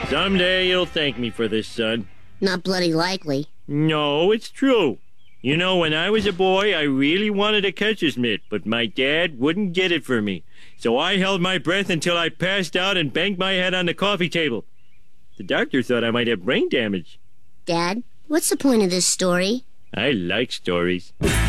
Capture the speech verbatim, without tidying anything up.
Someday you'll thank me for this, son. Not bloody likely. No, it's true. You know, when I was a boy, I really wanted a catcher's mitt, but my dad wouldn't get it for me. So I held my breath until I passed out and banged my head on the coffee table. The doctor thought I might have brain damage. Dad, what's the point of this story? I like stories.